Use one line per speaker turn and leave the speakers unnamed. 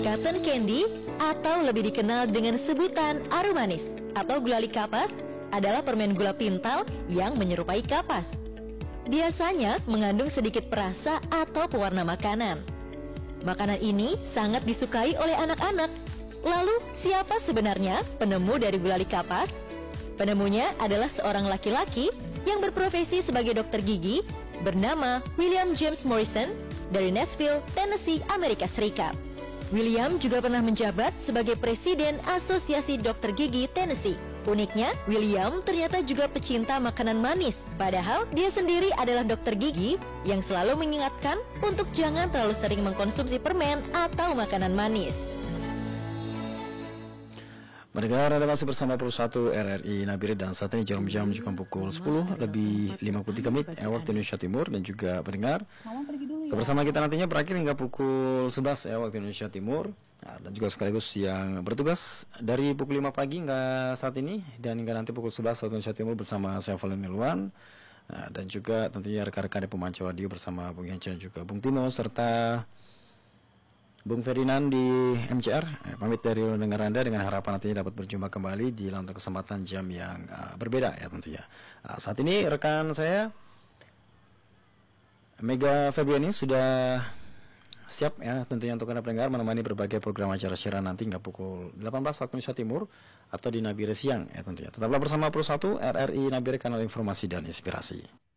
Cotton candy atau lebih dikenal dengan sebutan aromanis atau gulali kapas adalah permen gula pintal yang menyerupai kapas. Biasanya mengandung sedikit perasa atau pewarna makanan. Makanan ini sangat disukai oleh anak-anak. Lalu, siapa sebenarnya penemu dari gulali kapas? Penemunya adalah seorang laki-laki yang berprofesi sebagai dokter gigi bernama William James Morrison dari Nashville, Tennessee, Amerika Serikat. William juga pernah menjabat sebagai Presiden Asosiasi Dokter Gigi Tennessee. Uniknya, William ternyata juga pecinta makanan manis, padahal dia sendiri adalah dokter gigi yang selalu mengingatkan untuk jangan terlalu sering mengkonsumsi permen atau makanan manis.
Mendengar Anda masih bersama Pro 1 RRI Nabire dan saat ini jam juga pukul 10 lebih 53 menit waktu Indonesia Timur, dan juga mendengar kebersamaan kita nantinya berakhir hingga pukul 11 waktu Indonesia Timur. Nah, dan juga sekaligus yang bertugas dari pukul 5 pagi hingga saat ini dan hingga nanti pukul 11 waktu Indonesia Timur bersama saya Valen Ilwan. Nah, dan juga tentunya rekan-rekan di pemantau radio bersama Bung Yanci dan juga Bung Timo serta Bung Ferdinand di MCR. Pamit dari dengar Anda dengan harapan nantinya dapat berjumpa kembali di lain kesempatan jam yang berbeda ya tentunya. Saat ini rekan saya Mega Febiani sudah siap ya tentunya untuk Anda pendengar menemani berbagai program acara siaran nanti hingga pukul 18 waktu Indonesia Timur atau di Nabire siang ya tentunya. Tetaplah bersama Pro 1 RRI Nabire, kanal informasi dan inspirasi.